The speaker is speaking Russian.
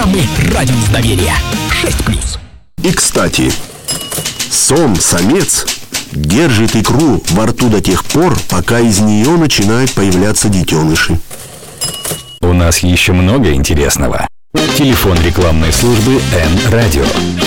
Программы «Радиус доверия» 6+. И, кстати, самец держит икру во рту до тех пор, пока из нее начинают появляться детеныши. У нас еще много интересного. Телефон рекламной службы М-Радио